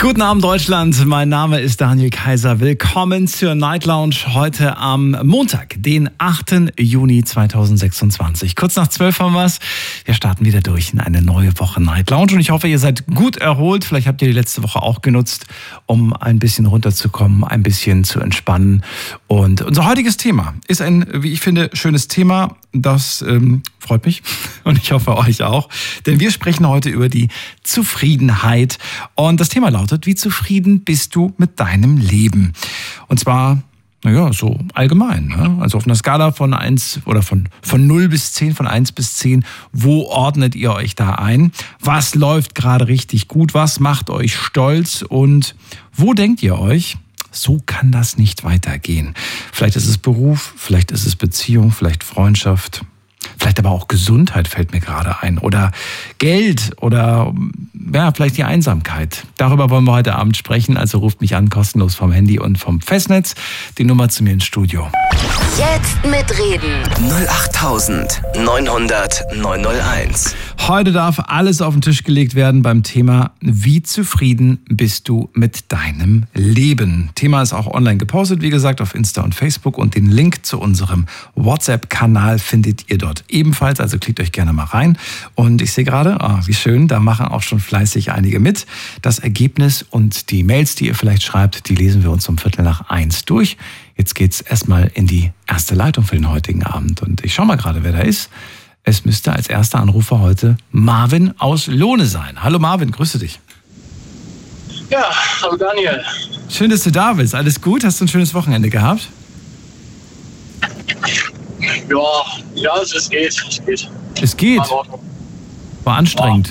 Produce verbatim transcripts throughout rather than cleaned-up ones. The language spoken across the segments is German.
Guten Abend Deutschland, mein Name ist Daniel Kaiser. Willkommen zur Night Lounge heute am Montag, den achten Juni zweitausendsechsundzwanzig. Kurz nach zwölf haben wir es. Wir starten wieder durch in eine neue Woche Night Lounge und ich hoffe, ihr seid gut erholt. Vielleicht habt ihr die letzte Woche auch genutzt, um ein bisschen runterzukommen, ein bisschen zu entspannen. Und unser heutiges Thema ist ein, wie ich finde, schönes Thema. Das ähm, freut mich und ich hoffe euch auch, denn wir sprechen heute über die Zufriedenheit und das Thema lautet, wie zufrieden bist du mit deinem Leben? Und zwar, naja, so allgemein, ne? Also auf einer Skala von eins oder von, von null bis zehn, von eins bis zehn, wo ordnet ihr euch da ein? Was läuft gerade richtig gut? Was macht euch stolz? Und wo denkt ihr euch, so kann das nicht weitergehen? Vielleicht ist es Beruf, vielleicht ist es Beziehung, vielleicht Freundschaft, vielleicht aber auch Gesundheit fällt mir gerade ein oder Geld oder ja, vielleicht die Einsamkeit. Darüber wollen wir heute Abend sprechen, also ruft mich an, kostenlos vom Handy und vom Festnetz. Die Nummer zu mir ins Studio. Jetzt mitreden. null acht neun null null neun null eins. Heute darf alles auf den Tisch gelegt werden beim Thema, wie zufrieden bist du mit deinem Leben? Thema ist auch online gepostet, wie gesagt, auf Insta und Facebook und den Link zu unserem WhatsApp-Kanal findet ihr dort ebenfalls, also klickt euch gerne mal rein. Und ich sehe gerade, oh, wie schön, da machen auch schon fleißig einige mit. Das Ergebnis und die Mails, die ihr vielleicht schreibt, die lesen wir uns um Viertel nach eins durch. Jetzt geht's erstmal in die erste Leitung für den heutigen Abend und ich schaue mal gerade, wer da ist. Es müsste als erster Anrufer heute Marvin aus Lohne sein. Hallo Marvin, grüße dich. Ja, hallo Daniel. Schön, dass du da bist. Alles gut? Hast du ein schönes Wochenende gehabt? Ja, ja, es, es geht, es geht. Es geht? War anstrengend?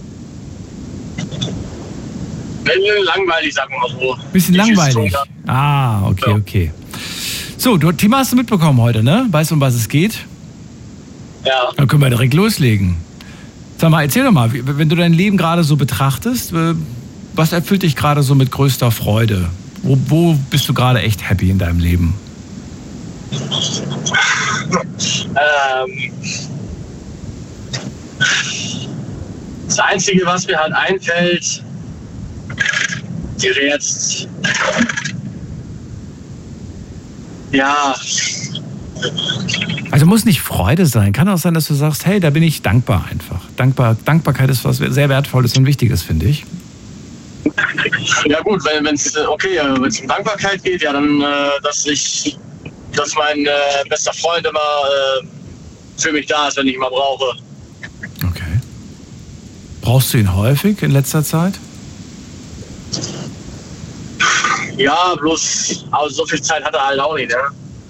Ja. Langweilig, sagen wir mal so. Bisschen langweilig? Ah, okay, ja. okay. So, du, Thema hast du mitbekommen heute, ne? Weißt du, um was es geht? Ja. Dann können wir direkt loslegen. Sag mal, erzähl doch mal, wenn du dein Leben gerade so betrachtest, was erfüllt dich gerade so mit größter Freude? Wo, wo bist du gerade echt happy in deinem Leben? ähm, das Einzige, was mir halt einfällt, wäre jetzt, ja... Also muss nicht Freude sein. Kann auch sein, dass du sagst, hey, da bin ich dankbar einfach. Dankbar, Dankbarkeit ist was sehr Wertvolles und Wichtiges, finde ich. Ja gut, wenn es okay, wenn es um Dankbarkeit geht, ja dann, äh, dass ich, dass mein äh, bester Freund immer äh, für mich da ist, wenn ich ihn mal brauche. Okay. Brauchst du ihn häufig in letzter Zeit? Ja, bloß, also so viel Zeit hat er halt auch nicht, ne?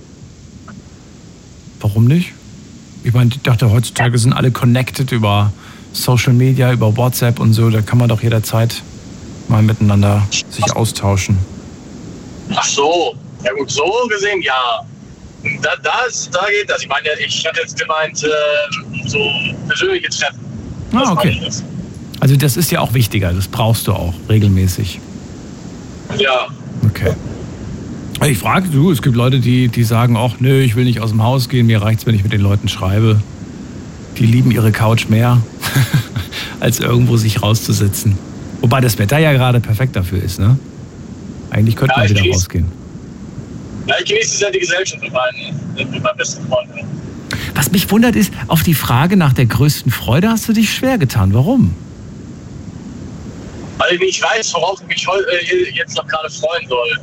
Warum nicht? Ich meine, ich dachte, heutzutage sind alle connected über Social Media, über WhatsApp und so. Da kann man doch jederzeit mal miteinander sich austauschen. Ach so, ja gut, so gesehen, ja. Da, das, da geht das. Ich meine, ich hatte jetzt gemeint, äh, so persönliche Treffen. Ah, okay. Also das ist ja auch wichtiger, das brauchst du auch regelmäßig. Ja. Okay. Ich frage, du, es gibt Leute, die, die sagen auch, nö, ich will nicht aus dem Haus gehen, mir reicht's, wenn ich mit den Leuten schreibe. Die lieben ihre Couch mehr, als irgendwo sich rauszusetzen. Wobei das Wetter ja gerade perfekt dafür ist, ne? Eigentlich könnte ja, man wieder genieße, rausgehen. Ja, ich genieße sehr die Gesellschaft mit meinen, mit meinen besten Freunden. Was mich wundert ist, auf die Frage nach der größten Freude hast du dich schwer getan. Warum? Weil ich nicht weiß, worauf ich mich jetzt noch gerade freuen soll.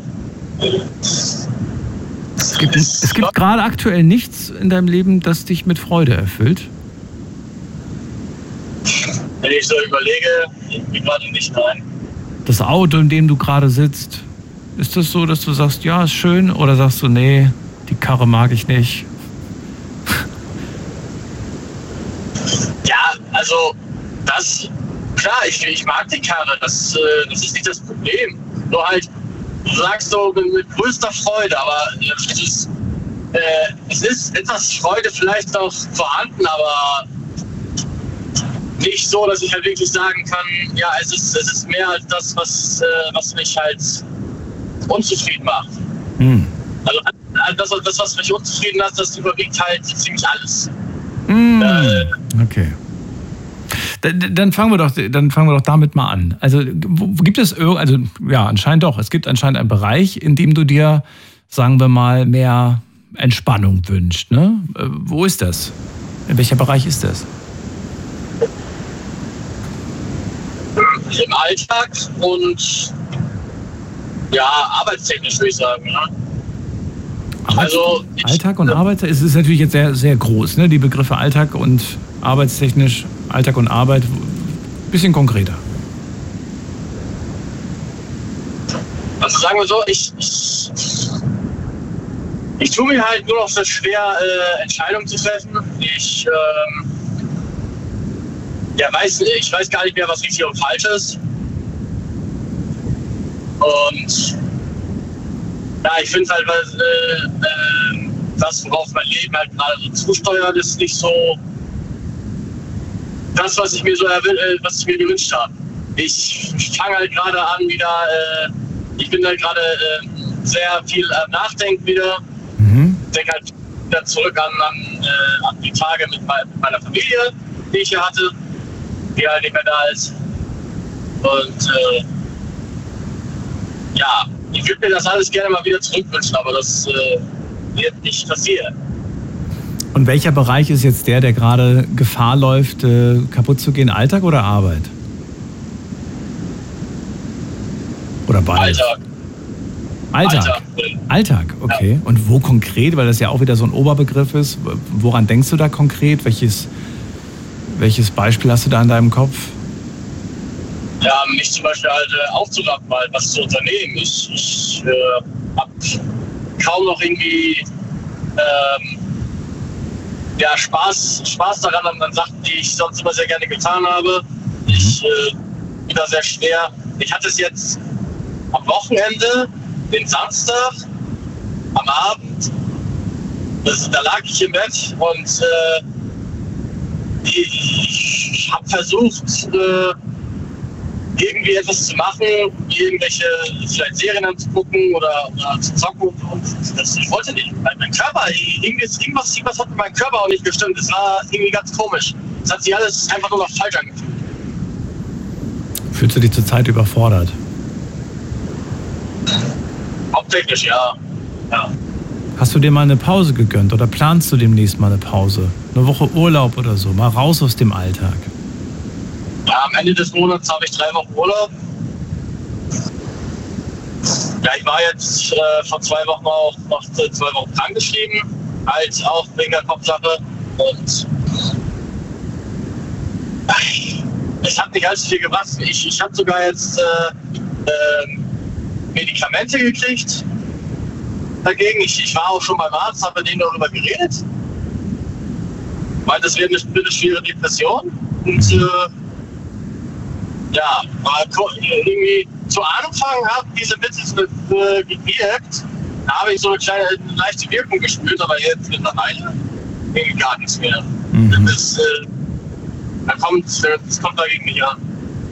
Es gibt, es gibt gerade aktuell nichts in deinem Leben, das dich mit Freude erfüllt? Wenn ich so überlege, irgendwie gerade nicht, nein. Das Auto, in dem du gerade sitzt, ist das so, dass du sagst, ja, ist schön? Oder sagst du, nee, die Karre mag ich nicht? Ja, also, das, klar, ich, ich mag die Karre, das, das ist nicht das Problem. Nur halt, du sagst so mit, mit größter Freude, aber es ist, äh, es ist etwas Freude vielleicht auch vorhanden, aber nicht so, dass ich halt wirklich sagen kann, ja, es ist, es ist mehr als das, was, äh, was mich halt unzufrieden macht. Hm. Also das, das, was mich unzufrieden macht, das überwiegt halt ziemlich alles. Hm. Äh, okay. Dann fangen wir doch, dann fangen wir doch damit mal an. Also gibt es, also ja, anscheinend doch. Es gibt anscheinend einen Bereich, in dem du dir, sagen wir mal, mehr Entspannung wünscht. Ne? Wo ist das? In welcher Bereich ist das? Im Alltag und ja, arbeitstechnisch würde ich sagen. Ja. Arbeits- Also ich, Alltag und Arbeit, es ist natürlich jetzt sehr, sehr groß, ne? Die Begriffe Alltag und arbeitstechnisch, Alltag und Arbeit, bisschen konkreter. Also sagen wir so, ich, ich, ich tue mir halt nur noch so schwer, äh, Entscheidungen zu treffen. Ich, ähm, ja, weiß, ich weiß gar nicht mehr, was richtig und falsch ist. Und ja, ich finde halt, weil, äh, äh, das, worauf mein Leben halt gerade so zusteuert, ist nicht so das, was ich mir so erw- äh, was ich mir gewünscht habe. Ich fange halt gerade an wieder, äh, ich bin halt gerade äh, sehr viel am Nachdenken wieder. Mhm. Denke halt wieder zurück an, an, äh, an die Tage mit, mein, mit meiner Familie, die ich hier hatte, die halt nicht mehr da ist. Und äh, ja, ich würde mir das alles gerne mal wieder zurückwünschen, aber das äh, wird nicht passieren. Und welcher Bereich ist jetzt der, der gerade Gefahr läuft, äh, kaputt zu gehen? Alltag oder Arbeit? Oder beides? Alltag. Alltag. Alltag. Alltag, okay. Ja. Und wo konkret, weil das ja auch wieder so ein Oberbegriff ist, woran denkst du da konkret? Welches, welches Beispiel hast du da in deinem Kopf? Ja, mich zum Beispiel halt äh, aufzurappen, halt was zu unternehmen. Ich, ich äh, habe kaum noch irgendwie ähm, ja, Spaß, Spaß daran an, an Sachen, die ich sonst immer sehr gerne getan habe. Ich äh, bin da sehr schwer. Ich hatte es jetzt am Wochenende, den Samstag, am Abend, das, da lag ich im Bett und äh, ich, ich habe versucht, äh, irgendwie etwas zu machen, irgendwelche vielleicht Serien anzugucken oder, oder zu zocken und das, ich wollte nicht. Mein Körper, irgendwas, irgendwas, irgendwas hat mit meinem Körper auch nicht gestimmt. Das war irgendwie ganz komisch. Es hat sich alles einfach nur noch falsch angefühlt. Fühlst du dich zurzeit überfordert? Hauptsächlich, ja. ja. Hast du dir mal eine Pause gegönnt oder planst du demnächst mal eine Pause? Eine Woche Urlaub oder so, mal raus aus dem Alltag? Ja, am Ende des Monats habe ich drei Wochen Urlaub. Ja, ich war jetzt äh, vor zwei Wochen auch noch zwei Wochen krankgeschrieben, halt auch wegen der Kopfsache. Und es hat nicht allzu viel gebracht. Ich, ich habe sogar jetzt äh, äh, Medikamente gekriegt dagegen. Ich, ich war auch schon beim Arzt, habe mit denen darüber geredet. Weil das wäre eine, eine schwere Depression. Und äh, ja, irgendwie zu Anfang haben diese Mittel äh, gewirkt. Da habe ich so eine kleine, eine leichte Wirkung gespürt, aber jetzt mittlerweile irgendwie gar nichts mehr. Mhm. Das, äh, da kommt, das kommt dagegen nicht an.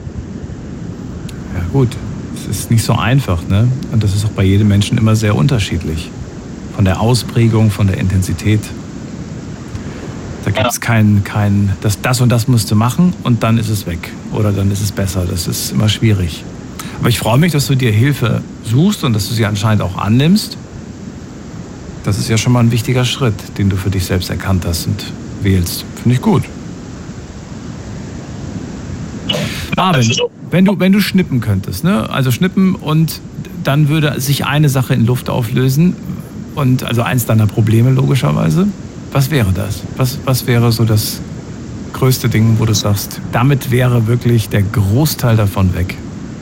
Ja gut, es ist nicht so einfach, ne? Und das ist auch bei jedem Menschen immer sehr unterschiedlich. Von der Ausprägung, von der Intensität. Da gibt es ja. kein, kein das, das und das musst du machen und dann ist es weg. Oder dann ist es besser. Das ist immer schwierig. Aber ich freue mich, dass du dir Hilfe suchst und dass du sie anscheinend auch annimmst. Das ist ja schon mal ein wichtiger Schritt, den du für dich selbst erkannt hast und wählst. Finde ich gut. Marvin, wenn du, wenn du schnippen könntest, ne? Also schnippen und dann würde sich eine Sache in Luft auflösen und also eins deiner Probleme logischerweise. Was wäre das? Was, was wäre so das größte Ding, wo du sagst, damit wäre wirklich der Großteil davon weg?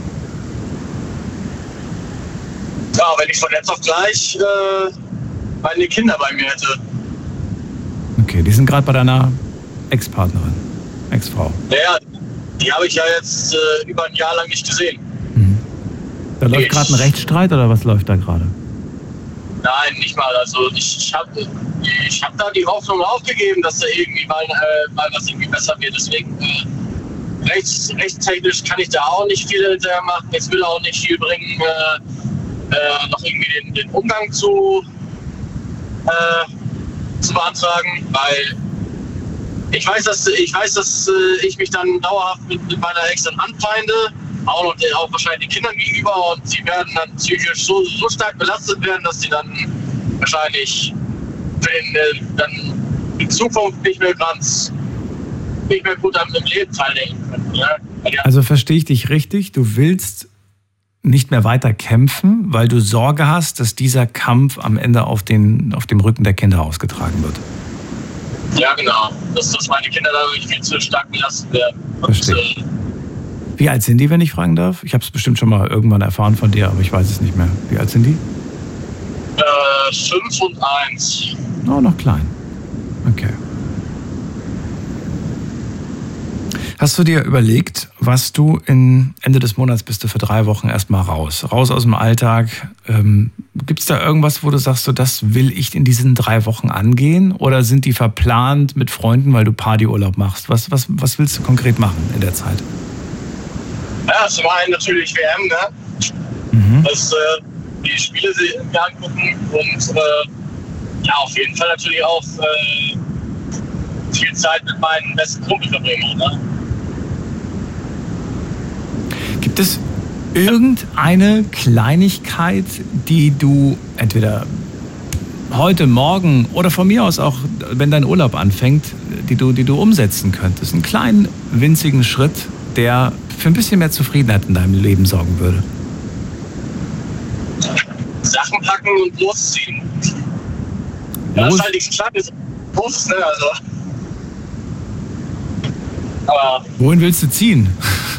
Ja, wenn ich von jetzt auf gleich äh, meine Kinder bei mir hätte. Okay, die sind gerade bei deiner Ex-Partnerin, Ex-Frau. Ja, die habe ich ja jetzt äh, über ein Jahr lang nicht gesehen. Mhm. Da läuft ich, gerade ein Rechtsstreit oder was läuft da gerade? Nein, nicht mal. Also ich, ich habe ich hab da die Hoffnung aufgegeben, dass da irgendwie mal, äh, mal was irgendwie besser wird. Deswegen äh, rechts, rechtstechnisch kann ich da auch nicht viel hinterher machen. Es will auch nicht viel bringen, äh, äh, noch irgendwie den, den Umgang zu, äh, zu beantragen, weil ich weiß, dass ich weiß, dass äh, ich mich dann dauerhaft mit, mit meiner Ex dann anfeinde, auch noch äh, auch wahrscheinlich den Kindern gegenüber, und sie werden dann psychisch so, so stark belastet werden, dass sie dann wahrscheinlich in, äh, dann in Zukunft nicht mehr ganz nicht mehr gut am Leben teilnehmen können. Ja? Also verstehe ich dich richtig, du willst nicht mehr weiter kämpfen, weil du Sorge hast, dass dieser Kampf am Ende auf, den, auf dem Rücken der Kinder ausgetragen wird. Ja, genau. Dass, dass meine Kinder dadurch viel zu stark belastet werden. Verstehe. Und, äh, Wie alt sind die, wenn ich fragen darf? Ich habe es bestimmt schon mal irgendwann erfahren von dir, aber ich weiß es nicht mehr. Wie alt sind die? Äh, fünf und eins. Oh, noch klein. Okay. Hast du dir überlegt, was du in Ende des Monats bist du für drei Wochen erstmal raus? Raus aus dem Alltag. Ähm, Gibt es da irgendwas, wo du sagst, so, das will ich in diesen drei Wochen angehen? Oder sind die verplant mit Freunden, weil du Partyurlaub machst? Was, was, was willst du konkret machen in der Zeit? Ja, zum einen natürlich W M, ne? Mhm. Das, äh, die Spiele mir angucken und äh, ja, auf jeden Fall natürlich auch äh, viel Zeit mit meinen besten Kumpel verbringen, ne? Gibt es irgendeine Kleinigkeit, die du entweder heute, morgen oder von mir aus auch, wenn dein Urlaub anfängt, die du, die du umsetzen könntest? Einen kleinen, winzigen Schritt, der für ein bisschen mehr Zufriedenheit in deinem Leben sorgen würde? Sachen packen und losziehen. Ja, das ist halt nichts Kleines. Bus, ne, also. Aber wohin willst du ziehen?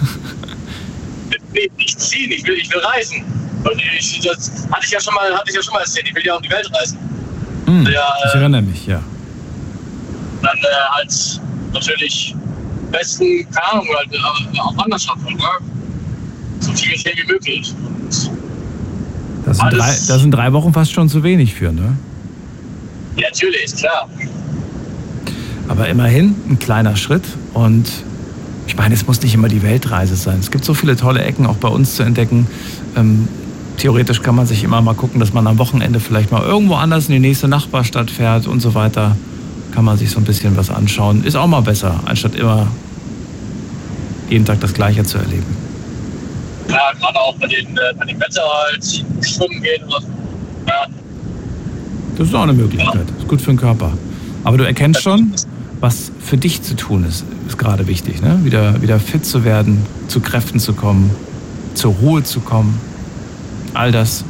Nee, nicht ziehen, ich will, ich will reisen. Und ich, das hatte ich ja schon mal, hatte ich ja schon mal erzählt, ich will ja um die Welt reisen. Hm, ja, ich erinnere mich, ja. Dann äh, halt natürlich besten, keine Ahnung, halt, äh, auch Wanderschaft, ne? So viel wie möglich. Und das sind, drei, das sind drei Wochen fast schon zu wenig für, ne? Ja, natürlich, klar. Aber immerhin ein kleiner Schritt, und ich meine, es muss nicht immer die Weltreise sein. Es gibt so viele tolle Ecken auch bei uns zu entdecken. Ähm, theoretisch kann man sich immer mal gucken, dass man am Wochenende vielleicht mal irgendwo anders in die nächste Nachbarstadt fährt und so weiter. Kann man sich so ein bisschen was anschauen. Ist auch mal besser, anstatt immer jeden Tag das Gleiche zu erleben. Ja, gerade auch bei den, äh, bei dem Wetter halt schwimmen gehen oder so. Ja. Das ist auch eine Möglichkeit. Ja. Ist gut für den Körper. Aber du erkennst schon, was für dich zu tun ist, ist gerade wichtig, ne? Wieder, wieder fit zu werden, zu Kräften zu kommen, zur Ruhe zu kommen. All das.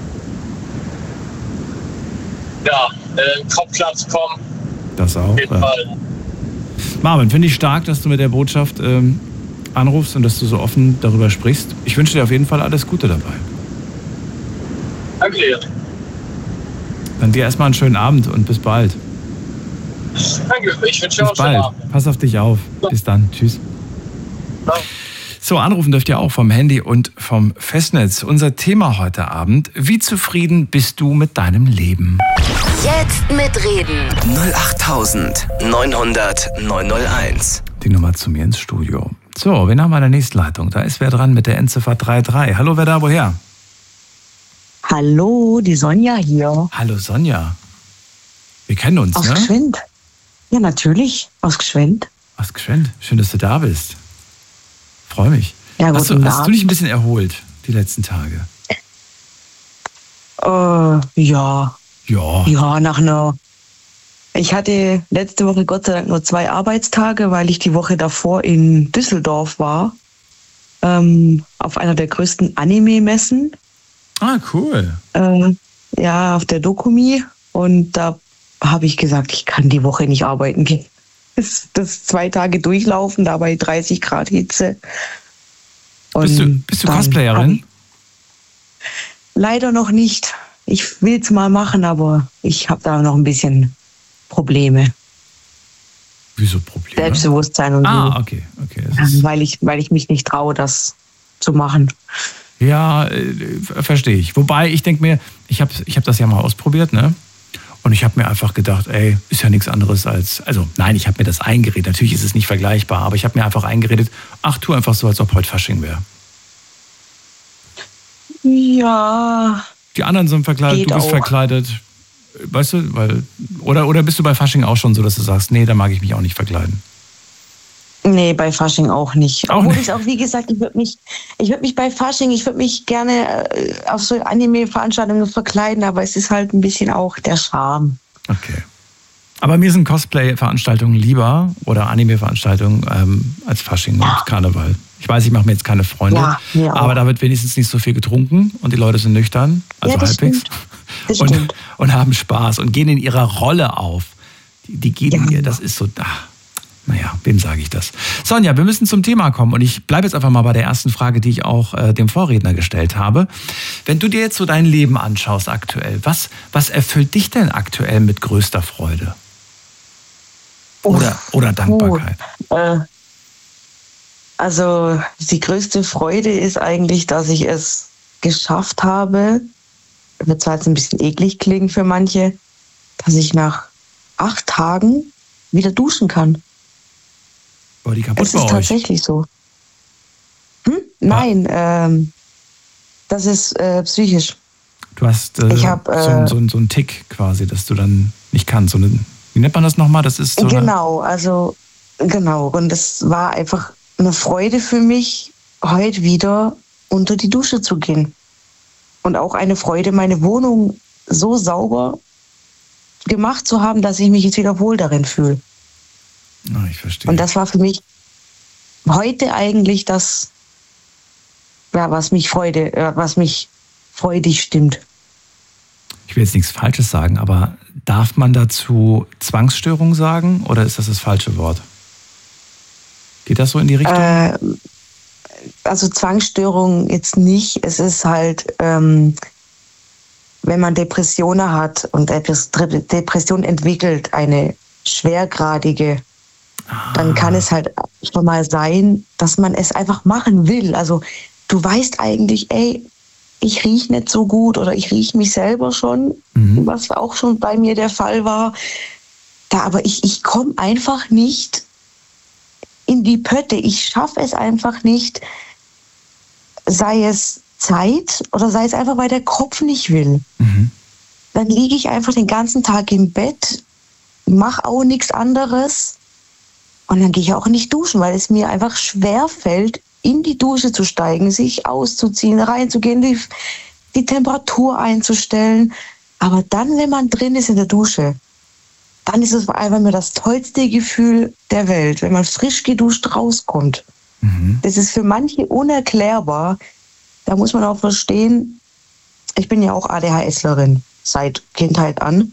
Ja, äh, Kopf klar zu kommen. Das auch. Auf jeden ja. Fall. Marvin, finde ich stark, dass du mit der Botschaft ähm, anrufst und dass du so offen darüber sprichst. Ich wünsche dir auf jeden Fall alles Gute dabei. Danke dir. Dann dir erstmal einen schönen Abend und bis bald. Danke, ich wünsche dir auch bis bald. Pass auf dich auf. Ja. Bis dann. Tschüss. Ja. So, anrufen dürft ihr auch vom Handy und vom Festnetz. Unser Thema heute Abend: Wie zufrieden bist du mit deinem Leben? Jetzt mitreden. null acht neun null null neun null eins. Die Nummer zu mir ins Studio. So, wen haben wir in der nächsten Leitung? Da ist wer dran mit der Endziffer drei drei. Hallo, wer da, woher? Hallo, die Sonja hier. Hallo Sonja. Wir kennen uns, aus ne? Aus Gschwend. Ja, natürlich, aus Gschwend. Aus Gschwend. Schön, dass du da bist. Freue mich. Ja, hast, du, hast du dich ein bisschen erholt die letzten Tage? Äh, ja. Ja. Ja, nach einer... Ich hatte letzte Woche Gott sei Dank nur zwei Arbeitstage, weil ich die Woche davor in Düsseldorf war. Ähm, auf einer der größten Anime-Messen. Ah, cool. Äh, ja, auf der Dokumi. Und da habe ich gesagt, ich kann die Woche nicht arbeiten gehen. Das, das zwei Tage durchlaufen, da bei dreißig Grad Hitze. Und bist du, bist du Cosplayerin? Leider noch nicht. Ich will es mal machen, aber ich habe da noch ein bisschen Probleme. Wieso Probleme? Selbstbewusstsein und ah, so. Ah, okay. okay. Ist weil, ich, weil ich mich nicht traue, das zu machen. Ja, äh, verstehe ich. Wobei, ich denke mir, ich habe ich hab das ja mal ausprobiert, ne? Und ich habe mir einfach gedacht, ey, ist ja nichts anderes als, also nein, ich habe mir das eingeredet. Natürlich ist es nicht vergleichbar, aber ich habe mir einfach eingeredet, ach, tu einfach so, als ob heute Fasching wäre. Ja. Die anderen sind verkleidet, du bist auch. verkleidet. weißt du, weil, oder, oder bist du bei Fasching auch schon so, dass du sagst, nee, da mag ich mich auch nicht verkleiden? Nee, bei Fasching auch nicht. Auch Obwohl nicht. ich auch, wie gesagt, ich würde mich, ich würde mich bei Fasching, ich würde mich gerne äh, auf so Anime-Veranstaltungen verkleiden, aber es ist halt ein bisschen auch der Charme. Okay. Aber mir sind Cosplay-Veranstaltungen lieber oder Anime-Veranstaltungen ähm, als Fasching Ja. und Karneval. Ich weiß, ich mache mir jetzt keine Freunde, Ja, mir auch. aber da wird wenigstens nicht so viel getrunken und die Leute sind nüchtern, also Ja, das halbwegs. stimmt. Das und, stimmt. und haben Spaß und gehen in ihrer Rolle auf. Die, die gehen Ja. mir, das ist so, ach, naja, wem sage ich das? Sonja, wir müssen zum Thema kommen und ich bleibe jetzt einfach mal bei der ersten Frage, die ich auch äh, dem Vorredner gestellt habe. Wenn du dir jetzt so dein Leben anschaust aktuell, was, was erfüllt dich denn aktuell mit größter Freude? Oder, oder Dankbarkeit? Äh, also die größte Freude ist eigentlich, dass ich es geschafft habe, wird zwar jetzt ein bisschen eklig klingen für manche, dass ich nach acht Tagen wieder duschen kann. War die kaputt Es bei ist euch? tatsächlich so. Hm? Nein, ähm, das ist äh, psychisch. Du hast äh, Ich hab, äh, so, ein- so, ein- so einen Tick quasi, dass du dann nicht kannst. So eine, wie nennt man das nochmal? Das ist so eine, Genau, also genau. Und es war einfach eine Freude für mich, heute wieder unter die Dusche zu gehen. Und auch eine Freude, meine Wohnung so sauber gemacht zu haben, dass ich mich jetzt wieder wohl darin fühle. Ah, ich verstehe. Und das war für mich heute eigentlich das, ja, was mich Freude, äh, was mich freudig stimmt. Ich will jetzt nichts Falsches sagen, aber darf man dazu Zwangsstörung sagen oder ist das das falsche Wort? Geht das so in die Richtung? Äh, also Zwangsstörung jetzt nicht. Es ist halt, ähm, wenn man Depressionen hat und etwas Depression entwickelt, eine schwergradige, dann kann es halt schon mal sein, dass man es einfach machen will. Also du weißt eigentlich, ey, ich rieche nicht so gut oder ich rieche mich selber schon, Mhm. was auch schon bei mir der Fall war. Da, aber ich, ich komme einfach nicht in die Pötte. Ich schaffe es einfach nicht, sei es Zeit oder sei es einfach, weil der Kopf nicht will. Mhm. Dann liege ich einfach den ganzen Tag im Bett, mache auch nichts anderes und dann gehe ich auch nicht duschen, weil es mir einfach schwer fällt, in die Dusche zu steigen, sich auszuziehen, reinzugehen, die, die Temperatur einzustellen. Aber dann, wenn man drin ist in der Dusche, dann ist es einfach nur das tollste Gefühl der Welt, wenn man frisch geduscht rauskommt. Mhm. Das ist für manche unerklärbar. Da muss man auch verstehen, ich bin ja auch ADHSlerin seit Kindheit an.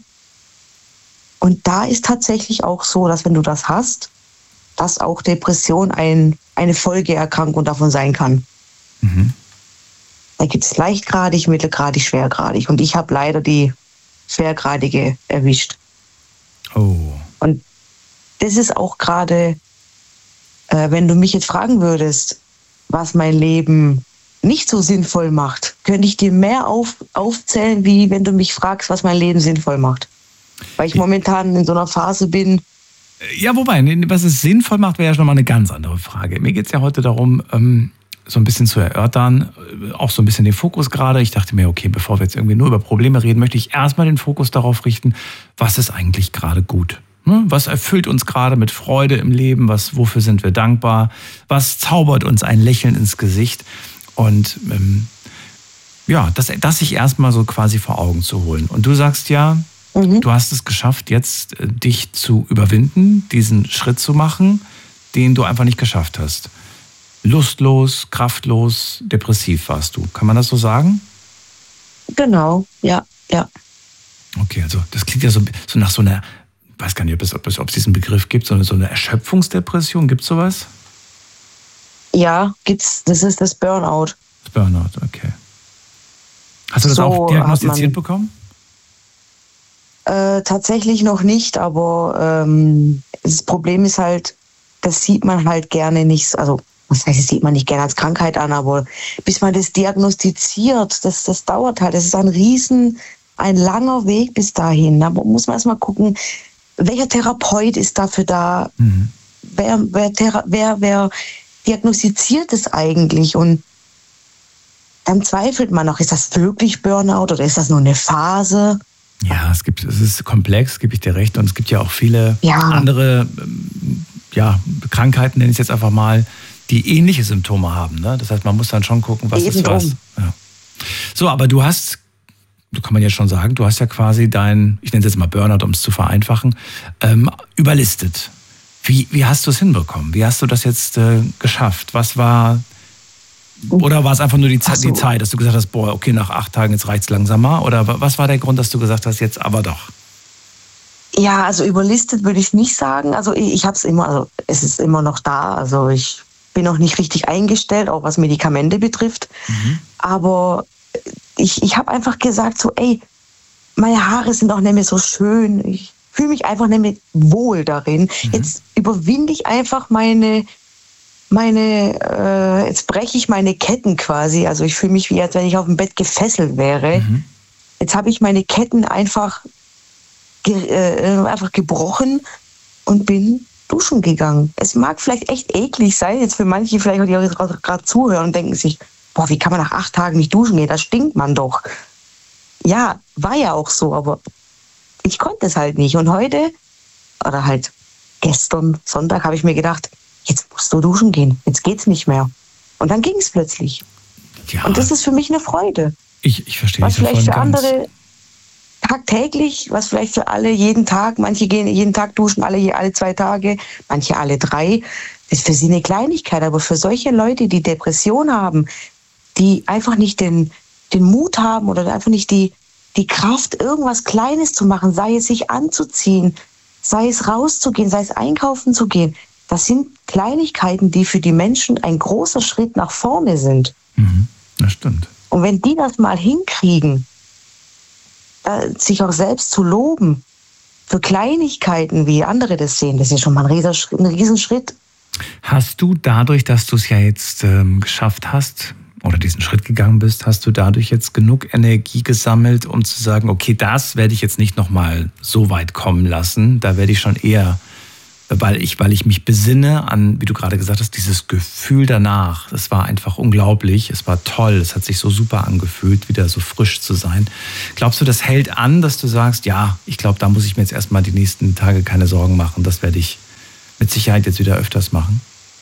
Und da ist tatsächlich auch so, dass wenn du das hast, dass auch Depression ein, eine Folgeerkrankung davon sein kann. Mhm. Da gibt es leichtgradig, mittelgradig, schwergradig. Und ich habe leider die schwergradige erwischt. Oh. Und das ist auch gerade, äh, wenn du mich jetzt fragen würdest, was mein Leben nicht so sinnvoll macht, könnte ich dir mehr auf, aufzählen, wie wenn du mich fragst, was mein Leben sinnvoll macht. Weil ich momentan in so einer Phase bin. Ja, wobei, was es sinnvoll macht, wäre ja schon mal eine ganz andere Frage. Mir geht es ja heute darum, ähm, so ein bisschen zu erörtern, äh, auch so ein bisschen den Fokus gerade. Ich dachte mir, okay, bevor wir jetzt irgendwie nur über Probleme reden, möchte ich erstmal den Fokus darauf richten, was ist eigentlich gerade gut? Ne? Was erfüllt uns gerade mit Freude im Leben? Was, wofür sind wir dankbar? Was zaubert uns ein Lächeln ins Gesicht? Und ähm, ja, das, das sich erstmal so quasi vor Augen zu holen. Und du sagst ja, Mhm. du hast es geschafft, jetzt äh, dich zu überwinden, diesen Schritt zu machen, den du einfach nicht geschafft hast. Lustlos, kraftlos, depressiv warst du. Kann man das so sagen? Genau, ja, ja. Okay, also das klingt ja so, so nach so einer, ich weiß gar nicht, ob es, ob es, ob es diesen Begriff gibt, so eine, so eine Erschöpfungsdepression. Gibt es sowas? Ja, gibt's, das ist das Burnout. Das Burnout, okay. Hast du das So auch hat diagnostiziert man- bekommen? Äh, tatsächlich noch nicht, aber ähm, das Problem ist halt, das sieht man halt gerne nicht, also was heißt, das sieht man nicht gerne als Krankheit an, aber bis man das diagnostiziert, das, das dauert halt. Das ist ein riesen, ein langer Weg bis dahin. Da muss man erstmal gucken, welcher Therapeut ist dafür da, Mhm. wer, wer, Thera- wer, wer diagnostiziert es eigentlich und dann zweifelt man noch, ist das wirklich Burnout oder ist das nur eine Phase? Ja, es gibt, es ist komplex, gebe ich dir recht. Und es gibt ja auch viele Ja. andere ja, Krankheiten, nenne ich es jetzt einfach mal, die ähnliche Symptome haben. Ne? Das heißt, man muss dann schon gucken, was Eben ist was. drum. Ja. So, aber du hast, du kann man ja schon sagen, du hast ja quasi dein, ich nenne es jetzt mal Burnout, um es zu vereinfachen, ähm, überlistet. Wie, wie hast du es hinbekommen? Wie hast du das jetzt äh, geschafft? Was war, oder war es einfach nur die, Ze- Ach so. die Zeit, dass du gesagt hast, boah, okay, nach acht Tagen, jetzt reicht's langsamer? Oder wa- was war der Grund, dass du gesagt hast, jetzt aber doch? Ja, also überlistet würde ich nicht sagen. Also ich, ich habe es immer, also es ist immer noch da. Also ich bin noch nicht richtig eingestellt, auch was Medikamente betrifft. Mhm. Aber ich, ich habe einfach gesagt so, ey, meine Haare sind auch nicht mehr so schön. Ich fühle mich einfach nicht mehr wohl darin. Mhm. Jetzt überwinde ich einfach meine, meine, äh, jetzt breche ich meine Ketten quasi. Also ich fühle mich wie, als wenn ich auf dem Bett gefesselt wäre. Mhm. Jetzt habe ich meine Ketten einfach Ge- äh, einfach gebrochen und bin duschen gegangen. Es mag vielleicht echt eklig sein, jetzt für manche vielleicht, die auch gerade zuhören und denken sich, boah, wie kann man nach acht Tagen nicht duschen gehen? Da stinkt man doch. Ja, war ja auch so, aber ich konnte es halt nicht. Und heute, oder halt gestern, Sonntag, habe ich mir gedacht, jetzt musst du duschen gehen. Jetzt geht's nicht mehr. Und dann ging es plötzlich. Ja, Und das ist für mich eine Freude. ich, ich verstehe Was dich vielleicht für davon ganz. andere tagtäglich, was vielleicht für alle jeden Tag, manche gehen jeden Tag duschen, alle alle zwei Tage, manche alle drei. Das ist für sie eine Kleinigkeit, aber für solche Leute, die Depression haben, die einfach nicht den, den Mut haben oder einfach nicht die, die Kraft, irgendwas Kleines zu machen, sei es sich anzuziehen, sei es rauszugehen, sei es einkaufen zu gehen, das sind Kleinigkeiten, die für die Menschen ein großer Schritt nach vorne sind. Mhm, das stimmt. Und wenn die das mal hinkriegen, sich auch selbst zu loben für Kleinigkeiten, wie andere das sehen, das ist schon mal ein Riesenschritt. Ein Riesenschritt. Hast du dadurch, dass du es ja jetzt ähm, geschafft hast oder diesen Schritt gegangen bist, hast du dadurch jetzt genug Energie gesammelt, um zu sagen, okay, das werde ich jetzt nicht nochmal so weit kommen lassen, da werde ich schon eher, weil ich, weil ich mich besinne an, wie du gerade gesagt hast, dieses Gefühl danach, das war einfach unglaublich, es war toll, es hat sich so super angefühlt, wieder so frisch zu sein. Glaubst du, das hält an, dass du sagst, ja, ich glaube, da muss ich mir jetzt erstmal die nächsten Tage keine Sorgen machen, das werde ich mit Sicherheit jetzt wieder öfters machen?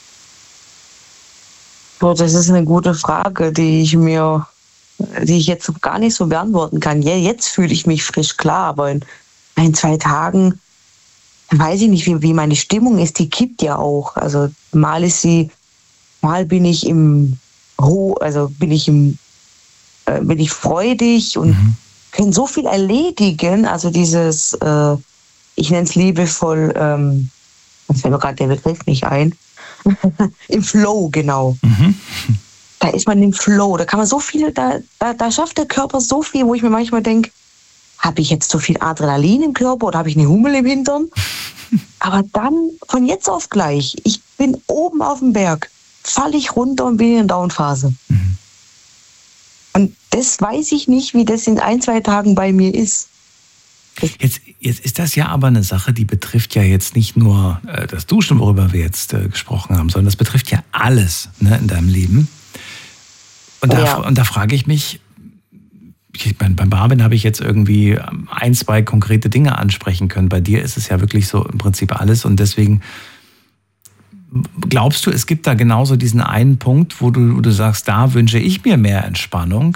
Boah, das ist eine gute Frage, die ich mir, die ich jetzt gar nicht so beantworten kann. Ja, jetzt fühle ich mich frisch, klar, aber in ein, zwei Tagen weiß ich nicht, wie, wie meine Stimmung ist, die kippt ja auch. Also mal ist sie, mal bin ich im Ho, also bin ich im, äh, bin ich freudig und Mhm. kann so viel erledigen. Also dieses, äh, ich nenne es liebevoll, ähm, jetzt fällt mir gerade der Begriff nicht ein, im Flow, genau. Mhm. Da ist man im Flow, da kann man so viel, da, da, da schafft der Körper so viel, wo ich mir manchmal denke, habe ich jetzt so viel Adrenalin im Körper oder habe ich eine Hummel im Hintern? Aber dann, von jetzt auf gleich, ich bin oben auf dem Berg, falle ich runter und bin in der Downphase. Mhm. Und das weiß ich nicht, wie das in ein, zwei Tagen bei mir ist. Jetzt, jetzt ist das ja aber eine Sache, die betrifft ja jetzt nicht nur äh, das Duschen, worüber wir jetzt äh, gesprochen haben, sondern das betrifft ja alles, ne, in deinem Leben. Und da, Ja. und da frage ich mich, ich mein, beim Barben habe ich jetzt irgendwie ein, zwei konkrete Dinge ansprechen können. Bei dir ist es ja wirklich so im Prinzip alles. Und deswegen glaubst du, es gibt da genauso diesen einen Punkt, wo du, wo du sagst, da wünsche ich mir mehr Entspannung?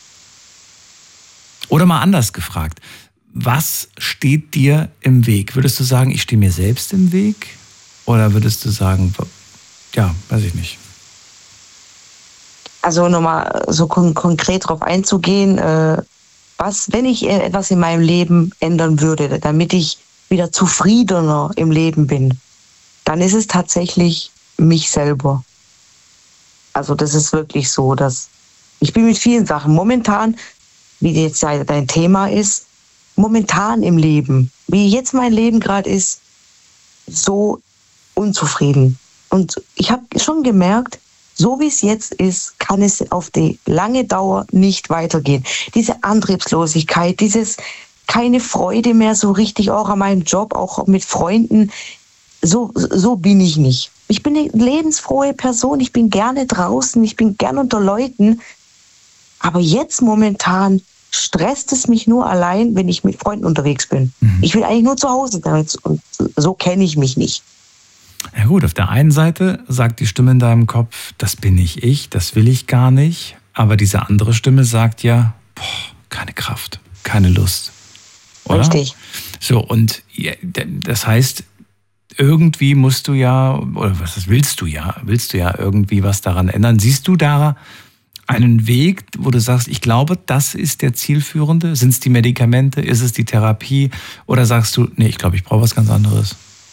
Oder mal anders gefragt, was steht dir im Weg? Würdest du sagen, ich stehe mir selbst im Weg? Oder würdest du sagen, ja, weiß ich nicht. Also nochmal so kon- konkret darauf einzugehen, äh, was, wenn ich äh, etwas in meinem Leben ändern würde, damit ich wieder zufriedener im Leben bin, dann ist es tatsächlich mich selber. Also das ist wirklich so, dass ich bin mit vielen Sachen momentan, wie jetzt dein Thema ist, momentan im Leben, wie jetzt mein Leben gerade ist, so unzufrieden. Und ich habe schon gemerkt, so wie es jetzt ist, kann es auf die lange Dauer nicht weitergehen. Diese Antriebslosigkeit, dieses keine Freude mehr so richtig auch an meinem Job, auch mit Freunden, so, so bin ich nicht. Ich bin eine lebensfrohe Person, ich bin gerne draußen, ich bin gerne unter Leuten, aber jetzt momentan stresst es mich nur allein, wenn ich mit Freunden unterwegs bin. Mhm. Ich will eigentlich nur zu Hause sein und so kenne ich mich nicht. Ja gut, auf der einen Seite sagt die Stimme in deinem Kopf, das bin nicht ich, das will ich gar nicht. Aber diese andere Stimme sagt ja, boah, keine Kraft, keine Lust. Oder? Richtig. So, und das heißt, irgendwie musst du ja, oder was das willst du ja, willst du ja irgendwie was daran ändern. Siehst du da einen Weg, wo du sagst, ich glaube, das ist der zielführende? Sind es die Medikamente? Ist es die Therapie? Oder sagst du, nee, ich glaube, ich brauche was ganz anderes?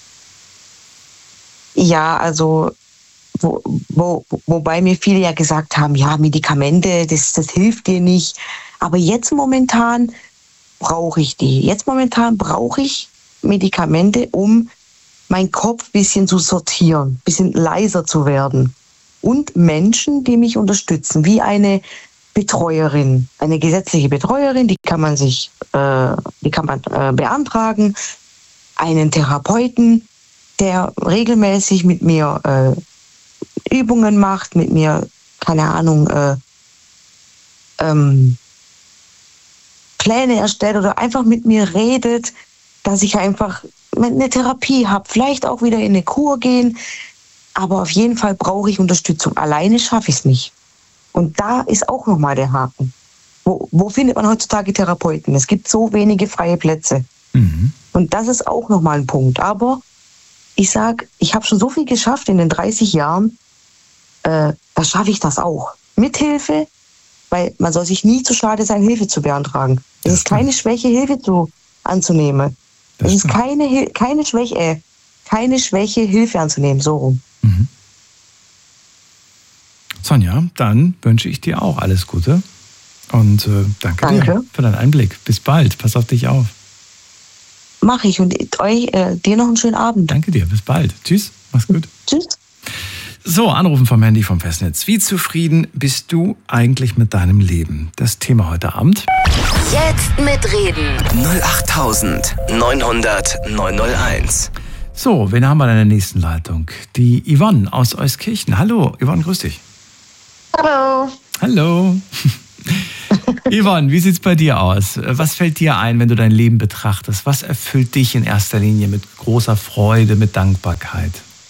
Ja, also wo, wo, wobei mir viele ja gesagt haben, ja, Medikamente, das, das hilft dir nicht. Aber jetzt momentan brauche ich die. Jetzt momentan brauche ich Medikamente, um meinen Kopf ein bisschen zu sortieren, ein bisschen leiser zu werden. Und Menschen, die mich unterstützen, wie eine Betreuerin, eine gesetzliche Betreuerin, die kann man sich, äh, die kann man äh, beantragen, einen Therapeuten, der regelmäßig mit mir äh, Übungen macht, mit mir, keine Ahnung, äh, ähm, Pläne erstellt oder einfach mit mir redet, dass ich einfach eine Therapie habe, vielleicht auch wieder in eine Kur gehen, aber auf jeden Fall brauche ich Unterstützung. Alleine schaffe ich es nicht. Und da ist auch nochmal der Haken. Wo, wo findet man heutzutage Therapeuten? Es gibt so wenige freie Plätze. Mhm. Und das ist auch nochmal ein Punkt. Aber ich sage, ich habe schon so viel geschafft in den dreißig Jahren, äh, da schaffe ich das auch. Mit Hilfe, weil man soll sich nie zu schade sein, Hilfe zu beantragen. Es ist keine Schwäche, Hilfe zu anzunehmen. Es ist keine, keine Schwäche, äh, keine Schwäche, Hilfe anzunehmen, so rum. Mhm. Sonja, dann wünsche ich dir auch alles Gute und äh, danke, danke dir für deinen Einblick. Bis bald, pass auf dich auf. Mach ich und euch, äh, dir noch einen schönen Abend. Danke dir, bis bald. Tschüss, mach's gut. Tschüss. So, Anrufen vom Handy vom Festnetz. Wie zufrieden bist du eigentlich mit deinem Leben? Das Thema heute Abend. Jetzt mitreden. null acht neun hundert neun null eins. So, wen haben wir in der nächsten Leitung? Die Yvonne aus Euskirchen. Hallo, Yvonne, grüß dich. Hallo. Hallo. Yvonne, wie sieht's bei dir aus? Was fällt dir ein, wenn du dein Leben betrachtest? Was erfüllt dich in erster Linie mit großer Freude, mit Dankbarkeit?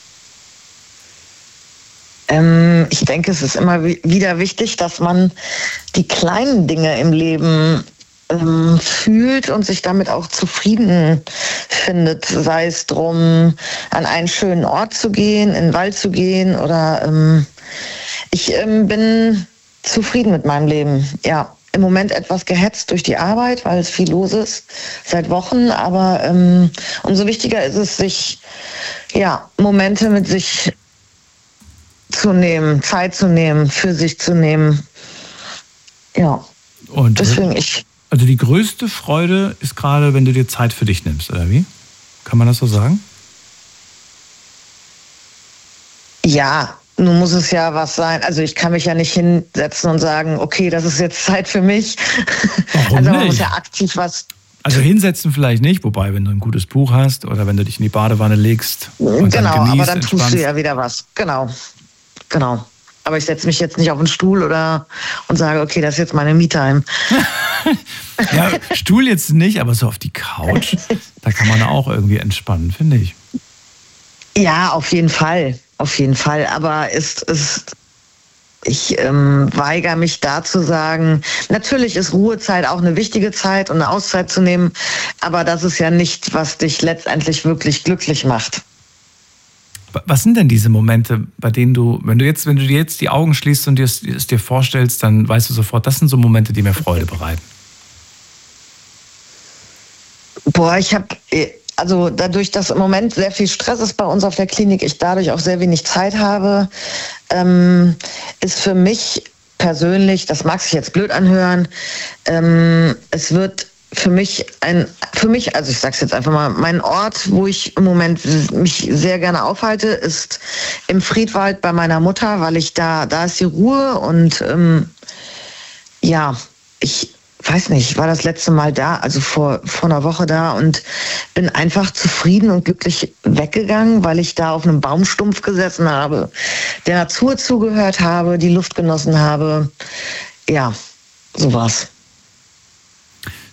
Ähm, ich denke, es ist immer wieder wichtig, dass man die kleinen Dinge im Leben ähm, fühlt und sich damit auch zufrieden findet. Sei es drum, an einen schönen Ort zu gehen, in den Wald zu gehen oder ähm, ich ähm, bin zufrieden mit meinem Leben. Ja, im Moment etwas gehetzt durch die Arbeit, weil es viel los ist seit Wochen. Aber ähm, umso wichtiger ist es, sich ja Momente mit sich zu nehmen, Zeit zu nehmen, für sich zu nehmen. Ja. Und deswegen ich. Also die größte Freude ist gerade, wenn du dir Zeit für dich nimmst, oder wie? Kann man das so sagen? Ja. Nun muss es ja was sein. Also ich kann mich ja nicht hinsetzen und sagen, okay, das ist jetzt Zeit für mich. Warum also man nicht? muss ja aktiv was. Also hinsetzen vielleicht nicht, wobei, wenn du ein gutes Buch hast oder wenn du dich in die Badewanne legst. Und genau, dann genießt, aber dann tust entspannst. du ja wieder was. Genau, genau. Aber ich setze mich jetzt nicht auf den Stuhl oder und sage, okay, das ist jetzt meine Me-Time. Ja, Stuhl jetzt nicht, aber so auf die Couch, da kann man auch irgendwie entspannen, finde ich. Ja, auf jeden Fall. Auf jeden Fall, aber ist, ist, ich ähm, weigere mich da zu sagen, natürlich ist Ruhezeit auch eine wichtige Zeit und eine Auszeit zu nehmen, aber das ist ja nicht, was dich letztendlich wirklich glücklich macht. Was sind denn diese Momente, bei denen du, wenn du jetzt, wenn du dir jetzt die Augen schließt und dir es, es dir vorstellst, dann weißt du sofort, das sind so Momente, die mir Freude bereiten? Boah, ich habe... Also dadurch, dass im Moment sehr viel Stress ist bei uns auf der Klinik, ich dadurch auch sehr wenig Zeit habe, ähm, ist für mich persönlich, das mag sich jetzt blöd anhören, ähm, es wird für mich ein, für mich, also ich sag's jetzt einfach mal, mein Ort, wo ich im Moment mich sehr gerne aufhalte, ist im Friedwald bei meiner Mutter, weil ich da, da ist die Ruhe und ähm, ja, ich weiß nicht, ich war das letzte Mal da, also vor, vor einer Woche da und bin einfach zufrieden und glücklich weggegangen, weil ich da auf einem Baumstumpf gesessen habe, der Natur zugehört habe, die Luft genossen habe. Ja, so war's.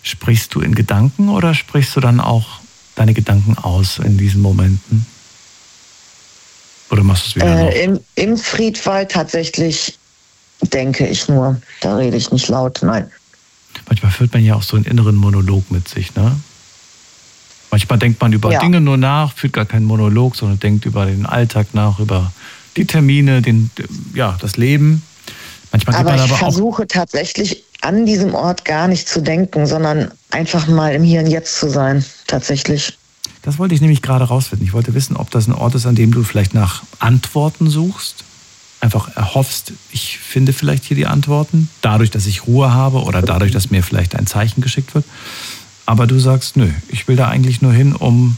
Sprichst du in Gedanken oder sprichst du dann auch deine Gedanken aus in diesen Momenten? Oder machst du es wieder noch? Äh, im, Im Friedwald tatsächlich denke ich nur. Da rede ich nicht laut, nein. Manchmal führt man ja auch so einen inneren Monolog mit sich, ne? Manchmal denkt man über ja. Dinge nur nach, führt gar keinen Monolog, sondern denkt über den Alltag nach, über die Termine, den, ja, das Leben. Manchmal aber man ich aber versuche auch tatsächlich an diesem Ort gar nicht zu denken, sondern einfach mal im Hier und Jetzt zu sein, tatsächlich. Das wollte ich nämlich gerade rausfinden. Ich wollte wissen, ob das ein Ort ist, an dem du vielleicht nach Antworten suchst. Einfach erhoffst, ich finde vielleicht hier die Antworten, dadurch, dass ich Ruhe habe oder dadurch, dass mir vielleicht ein Zeichen geschickt wird. Aber du sagst, nö, ich will da eigentlich nur hin, um,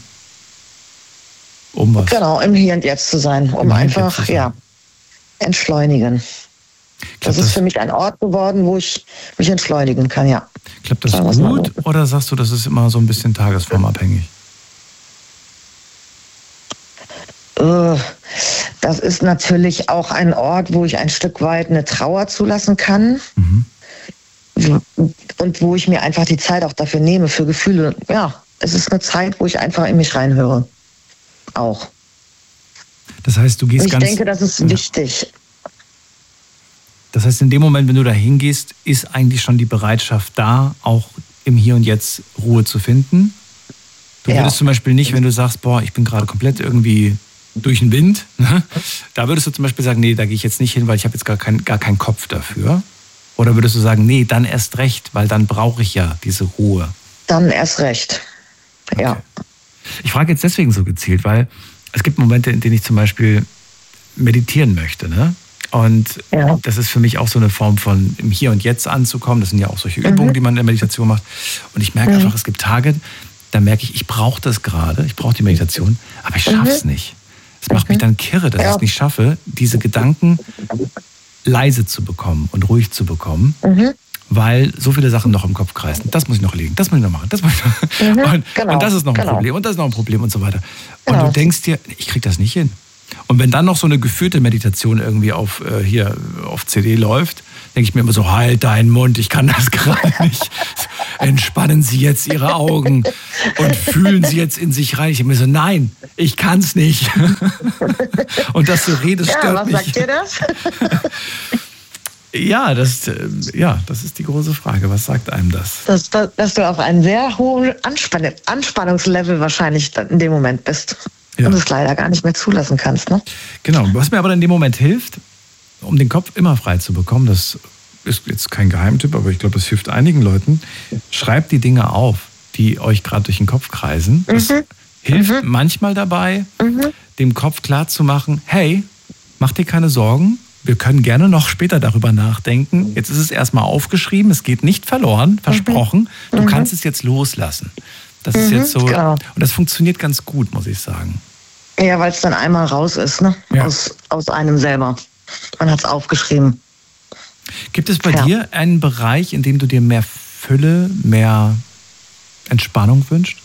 um was? Genau, im Hier und Jetzt zu sein, um einfach, ja, entschleunigen. Das, das ist für mich ein Ort geworden, wo ich mich entschleunigen kann, ja. Klappt das gut oder sagst du, das ist immer so ein bisschen tagesformabhängig? Das ist natürlich auch ein Ort, wo ich ein Stück weit eine Trauer zulassen kann. Mhm. Und wo ich mir einfach die Zeit auch dafür nehme, für Gefühle. Ja, es ist eine Zeit, wo ich einfach in mich reinhöre. Auch. Das heißt, du gehst Und ich ganz... Ich denke, das ist ja. wichtig. Das heißt, in dem Moment, wenn du da hingehst, ist eigentlich schon die Bereitschaft da, auch im Hier und Jetzt Ruhe zu finden. Du ja. würdest zum Beispiel nicht, wenn du sagst, boah, ich bin gerade komplett irgendwie durch den Wind, ne? Da würdest du zum Beispiel sagen, nee, da gehe ich jetzt nicht hin, weil ich habe jetzt gar, kein, gar keinen Kopf dafür. Oder würdest du sagen, nee, dann erst recht, weil dann brauche ich ja diese Ruhe. Dann erst recht, ja. Okay. Ich frage jetzt deswegen so gezielt, weil es gibt Momente, in denen ich zum Beispiel meditieren möchte, ne? Und ja. das ist für mich auch so eine Form von im Hier und Jetzt anzukommen. Das sind ja auch solche Übungen, mhm. die man in der Meditation macht. Und ich merke mhm. einfach, es gibt Tage, da merke ich, ich brauche das gerade, ich brauche die Meditation, aber ich schaffe es mhm. nicht. Es macht mich dann kirre, dass ja. ich es nicht schaffe, diese Gedanken leise zu bekommen und ruhig zu bekommen, mhm. weil so viele Sachen noch im Kopf kreisen. Das muss ich noch legen, das muss ich noch machen, das muss ich noch. Mhm. Und, genau. und das ist noch ein genau. Problem und das ist noch ein Problem und so weiter. Und genau. du denkst dir, ich krieg das nicht hin. Und wenn dann noch so eine geführte Meditation irgendwie auf, äh, hier auf C D läuft, denke ich mir immer so, halt deinen Mund, ich kann das gerade nicht. Entspannen Sie jetzt Ihre Augen und fühlen Sie jetzt in sich rein. Ich denke mir so, nein, ich kann es nicht. Und dass du redest, ja, stört was mich. Was sagt dir das? Ja, das, ja, das ist die große Frage. Was sagt einem das? Dass, dass du auf einem sehr hohen Anspann- Anspannungslevel wahrscheinlich in dem Moment bist. Ja. Und es leider gar nicht mehr zulassen kannst, ne? Genau. Was mir aber in dem Moment hilft, um den Kopf immer frei zu bekommen, das ist jetzt kein Geheimtipp, aber ich glaube, es hilft einigen Leuten, schreibt die Dinge auf, die euch gerade durch den Kopf kreisen. Das mhm. hilft mhm. manchmal dabei, mhm. dem Kopf klarzumachen, hey, mach dir keine Sorgen, wir können gerne noch später darüber nachdenken. Jetzt ist es erstmal aufgeschrieben, es geht nicht verloren, versprochen. Du mhm. kannst es jetzt loslassen. Das ist mhm, jetzt so, genau. Und das funktioniert ganz gut, muss ich sagen. Ja, weil es dann einmal raus ist, ne? Ja. Aus, aus einem selber. Man hat es aufgeschrieben. Gibt es bei ja. dir einen Bereich, in dem du dir mehr Fülle, mehr Entspannung wünschst?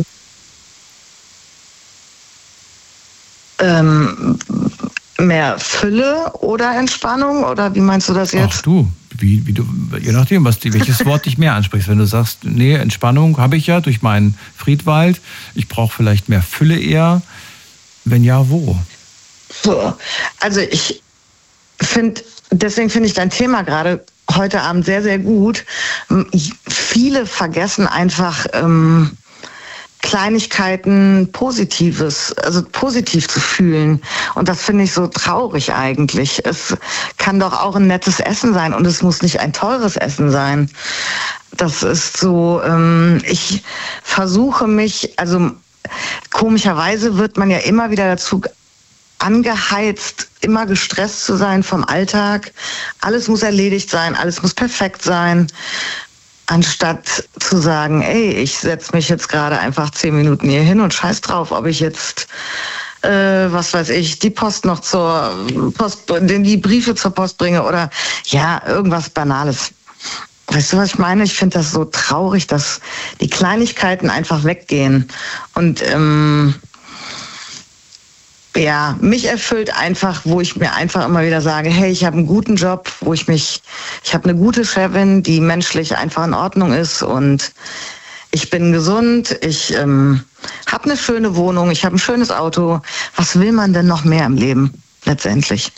Ähm, mehr Fülle oder Entspannung? Oder wie meinst du das jetzt? Ach du, wie, wie du, je nachdem, was, welches Wort dich mehr ansprichst. Wenn du sagst, nee, Entspannung habe ich ja durch meinen Friedwald, ich brauche vielleicht mehr Fülle eher. Wenn ja, wo? So, also ich finde, deswegen finde ich dein Thema gerade heute Abend sehr, sehr gut. Viele vergessen einfach ähm, Kleinigkeiten Positives, also positiv zu fühlen. Und das finde ich so traurig eigentlich. Es kann doch auch ein nettes Essen sein und es muss nicht ein teures Essen sein. Das ist so, ähm, ich versuche mich, also komischerweise wird man ja immer wieder dazu angeheizt, immer gestresst zu sein vom Alltag. Alles muss erledigt sein, alles muss perfekt sein. Anstatt zu sagen, ey, ich setze mich jetzt gerade einfach zehn Minuten hier hin und scheiß drauf, ob ich jetzt, äh, was weiß ich, die Post noch zur Post, die Briefe zur Post bringe oder ja, irgendwas Banales. Weißt du, was ich meine? Ich finde das so traurig, dass die Kleinigkeiten einfach weggehen. Und ähm, Ja, mich erfüllt einfach, wo ich mir einfach immer wieder sage, hey, ich habe einen guten Job, wo ich mich, ich habe eine gute Chefin, die menschlich einfach in Ordnung ist und ich bin gesund, ich ähm, habe eine schöne Wohnung, ich habe ein schönes Auto. Was will man denn noch mehr im Leben letztendlich?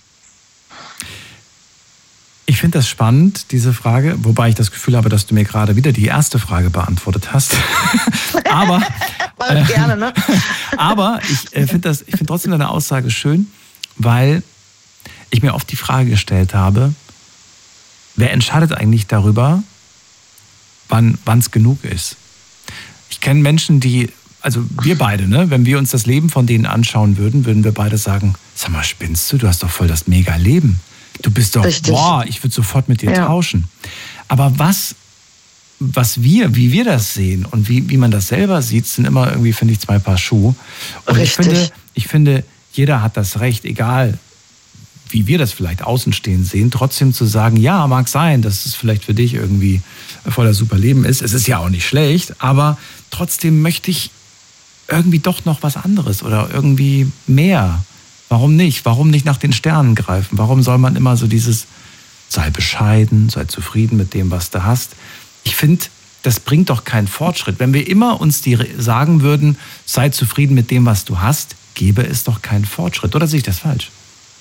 Ich finde das spannend, diese Frage, wobei ich das Gefühl habe, dass du mir gerade wieder die erste Frage beantwortet hast. aber äh, gerne, ne? aber ich äh, finde das, ich finde trotzdem deine Aussage schön, weil ich mir oft die Frage gestellt habe, wer entscheidet eigentlich darüber, wann es genug ist? Ich kenne Menschen, die, also wir beide, ne, wenn wir uns das Leben von denen anschauen würden, würden wir beide sagen, sag mal, spinnst du? Du hast doch voll das mega Leben. Du bist doch, Richtig. boah, ich würde sofort mit dir Ja. tauschen. Aber was, was wir, wie wir das sehen und wie, wie man das selber sieht, sind immer irgendwie, finde ich, zwei Paar Schuhe. Und ich Richtig. finde, ich finde, jeder hat das Recht, egal wie wir das vielleicht außenstehend sehen, trotzdem zu sagen, ja, mag sein, dass es vielleicht für dich irgendwie voll das super Leben ist. Es ist ja auch nicht schlecht, aber trotzdem möchte ich irgendwie doch noch was anderes oder irgendwie mehr. Warum nicht? Warum nicht nach den Sternen greifen? Warum soll man immer so dieses, sei bescheiden, sei zufrieden mit dem, was du hast? Ich finde, das bringt doch keinen Fortschritt. Wenn wir immer uns die sagen würden, sei zufrieden mit dem, was du hast, gäbe es doch keinen Fortschritt. Oder sehe ich das falsch?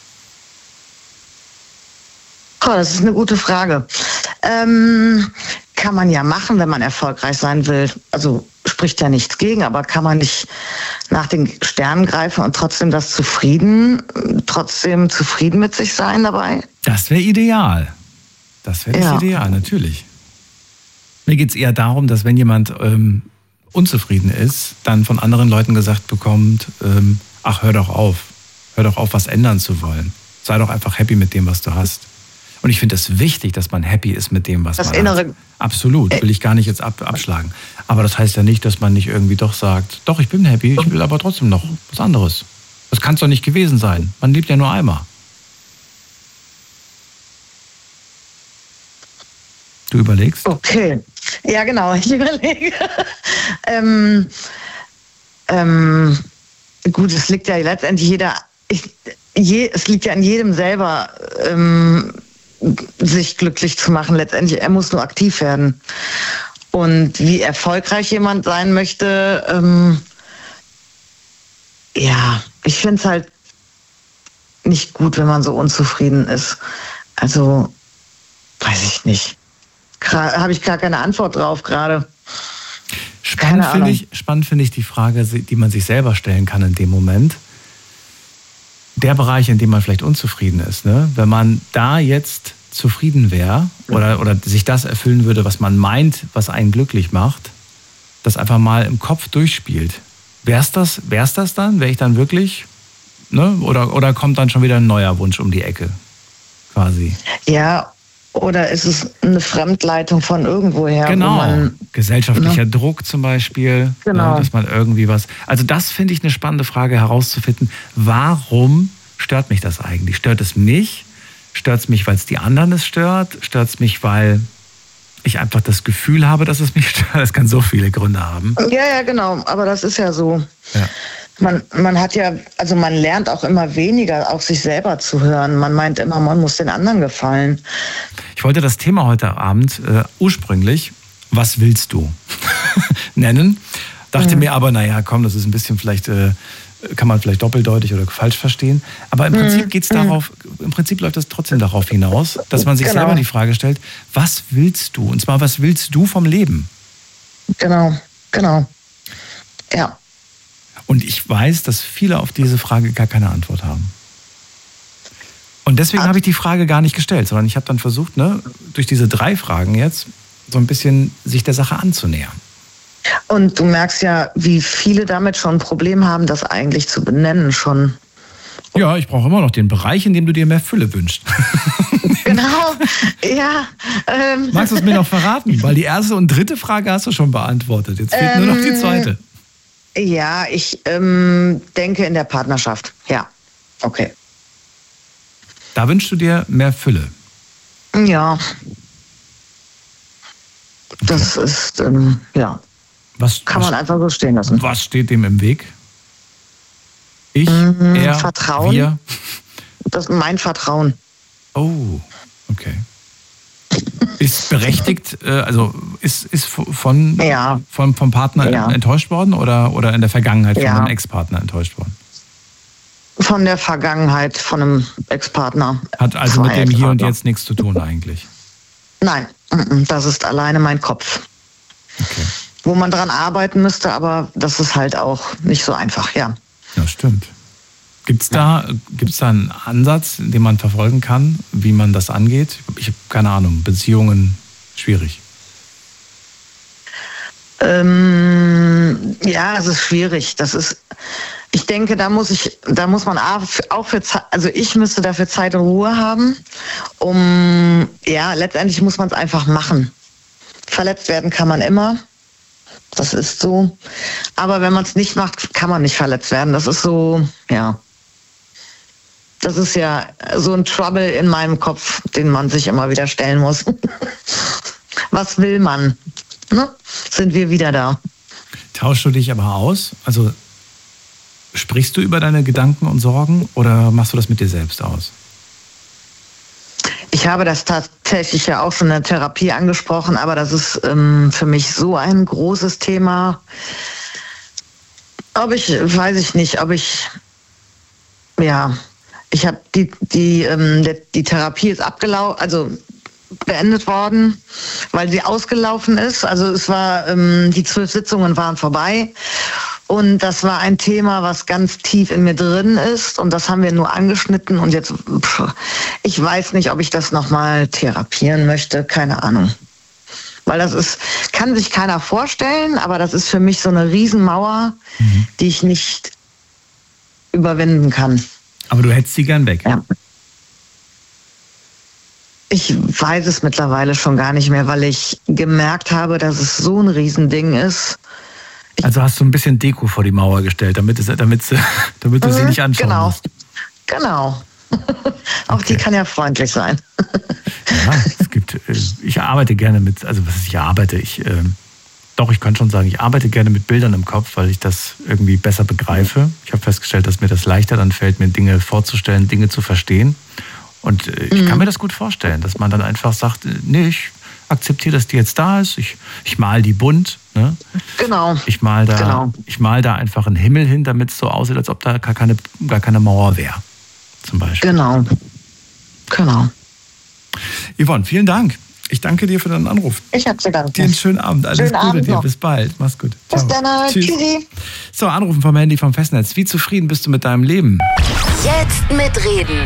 Oh, das ist eine gute Frage. Ähm, kann man ja machen, wenn man erfolgreich sein will. Also spricht ja nichts gegen, aber kann man nicht nach den Sternen greifen und trotzdem das zufrieden, trotzdem zufrieden mit sich sein dabei? Das wäre ideal. Das wäre das Ja. Ideal, natürlich. Mir geht es eher darum, dass wenn jemand ähm, unzufrieden ist, dann von anderen Leuten gesagt bekommt, ähm, ach, hör doch auf. Hör doch auf, was ändern zu wollen. Sei doch einfach happy mit dem, was du hast. Und ich finde es wichtig, dass man happy ist mit dem, was Das man Innere- hat. Absolut, will ich gar nicht jetzt ab, abschlagen. Aber das heißt ja nicht, dass man nicht irgendwie doch sagt, doch, ich bin happy, ich will aber trotzdem noch was anderes. Das kann es doch nicht gewesen sein. Man lebt ja nur einmal. Du überlegst? Okay. Ja, genau, ich überlege. ähm, ähm, gut, es liegt ja letztendlich jeder, ich, je, es liegt ja an jedem selber, ähm, sich glücklich zu machen. Letztendlich, er muss nur aktiv werden. Und wie erfolgreich jemand sein möchte, ähm, ja, ich finde es halt nicht gut, wenn man so unzufrieden ist. Also, weiß ich nicht. Habe ich gar keine Antwort drauf gerade. Spannend Keine finde Ahnung. ich, spannend finde ich die Frage, die man sich selber stellen kann in dem Moment. Der Bereich, in dem man vielleicht unzufrieden ist, ne? Wenn man da jetzt zufrieden wäre oder, oder sich das erfüllen würde, was man meint, was einen glücklich macht, das einfach mal im Kopf durchspielt. Wär's das, wär's das dann? Wäre ich dann wirklich, ne? Oder, oder kommt dann schon wieder ein neuer Wunsch um die Ecke, quasi? Ja, oder ist es eine Fremdleitung von irgendwoher? Genau, Wo man, gesellschaftlicher Druck zum Beispiel, Genau. ne, dass man irgendwie was... Also das finde ich eine spannende Frage herauszufinden. Warum stört mich das eigentlich? Stört es mich? Stört es mich, weil es die anderen es stört? Stört es mich, weil ich einfach das Gefühl habe, dass es mich stört? Das kann so viele Gründe haben. ja, ja, genau. Aber das ist ja so. Ja. Man, man hat ja, also man lernt auch immer weniger auf sich selber zu hören. Man meint immer, man muss den anderen gefallen. Ich wollte das Thema heute Abend äh, ursprünglich, was willst du, nennen. Dachte Mhm. mir aber, naja, komm, das ist ein bisschen vielleicht, äh, kann man vielleicht doppeldeutig oder falsch verstehen. Aber im Prinzip geht's darauf, im Prinzip läuft das trotzdem darauf hinaus, dass man sich Genau. selber die Frage stellt, was willst du? Und zwar, was willst du vom Leben? Genau, genau. Ja. Und ich weiß, dass viele auf diese Frage gar keine Antwort haben. Und deswegen habe ich die Frage gar nicht gestellt, sondern ich habe dann versucht, ne, durch diese drei Fragen jetzt so ein bisschen sich der Sache anzunähern. Und du merkst ja, wie viele damit schon ein Problem haben, das eigentlich zu benennen schon. Ja, ich brauche immer noch den Bereich, in dem du dir mehr Fülle wünschst. Genau, ja. Ähm, Magst du es mir noch verraten? Weil die erste und dritte Frage hast du schon beantwortet. Jetzt fehlt Ähm, nur noch die zweite. ja, ich ähm, denke in der Partnerschaft. Ja, okay. Da wünschst du dir mehr Fülle. Ja. Das ist, ähm, ja, Was, kann was, man einfach so stehen lassen. was steht dem im Weg? Ich, Mhm, er, Vertrauen. wir. Das ist mein Vertrauen. Oh, okay. Ist berechtigt, äh, also ist, ist von, Ja. von, vom Partner Ja. enttäuscht worden oder, oder in der Vergangenheit von Ja. einem Ex-Partner enttäuscht worden? Von der Vergangenheit von einem Ex-Partner. Hat also mit Zwei dem Hier und Ex-Partner. Jetzt nichts zu tun eigentlich. Nein, mhm, das ist alleine mein Kopf. Okay. Wo man dran arbeiten müsste, aber das ist halt auch nicht so einfach, ja. Ja, stimmt. Gibt es da, gibt's da einen Ansatz, den man verfolgen kann, wie man das angeht? Ich habe keine Ahnung, Beziehungen, schwierig. Ähm, ja, es ist schwierig. Das ist, ich denke, da muss ich, da muss man auch für Zeit, also ich müsste dafür Zeit und Ruhe haben, um, ja, letztendlich muss man es einfach machen. Verletzt werden kann man immer. Das ist so. Aber wenn man es nicht macht, kann man nicht verletzt werden. Das ist so, ja. Das ist ja so ein Trouble in meinem Kopf, den man sich immer wieder stellen muss. Was will man? Ne? Sind wir wieder da. Tauschst du dich aber aus? Also sprichst du über deine Gedanken und Sorgen oder machst du das mit dir selbst aus? Ich habe das tatsächlich ja auch schon in der Therapie angesprochen, aber das ist ähm, für mich so ein großes Thema. Ob ich, weiß ich nicht, ob ich, ja, ich habe die, die, ähm, die, die Therapie ist abgelaufen, also beendet worden, weil sie ausgelaufen ist. Also es war, ähm, die zwölf Sitzungen waren vorbei. Und das war ein Thema, was ganz tief in mir drin ist. Und das haben wir nur angeschnitten. Und jetzt, pff, ich weiß nicht, ob ich das nochmal therapieren möchte. Keine Ahnung. Weil das ist, kann sich keiner vorstellen, aber das ist für mich so eine Riesenmauer, mhm. die ich nicht überwinden kann. Aber du hättest sie gern weg. Ja. Ich weiß es mittlerweile schon gar nicht mehr, weil ich gemerkt habe, dass es so ein Riesending ist. Also hast du ein bisschen Deko vor die Mauer gestellt, damit, es, damit, sie, damit du sie nicht anschauen genau. musst. Genau. Auch okay. Die kann ja freundlich sein. Ja, es gibt, ich arbeite gerne mit, also was ist, ich arbeite, ich, äh, doch, ich kann schon sagen, ich arbeite gerne mit Bildern im Kopf, weil ich das irgendwie besser begreife. Ich habe festgestellt, dass mir das leichter dann fällt, mir Dinge vorzustellen, Dinge zu verstehen. Und äh, ich mhm. kann mir das gut vorstellen, dass man dann einfach sagt, nee, ich akzeptiere, dass die jetzt da ist. Ich, ich mal die bunt. Ne? Genau. Ich mal da, genau. ich mal da einfach einen Himmel hin, damit es so aussieht, als ob da gar keine, gar keine Mauer wäre. Zum Beispiel. Genau. Genau. Yvonne, vielen Dank. Ich danke dir für deinen Anruf. Ich habe zu danken. Dir einen schönen Abend. Alles schönen Gute Abend dir. Noch. Bis bald. Mach's gut. Bis Ciao. dann. Tschüss. Tschüssi. So, Anrufen vom Handy vom Festnetz. Wie zufrieden bist du mit deinem Leben? Jetzt mitreden.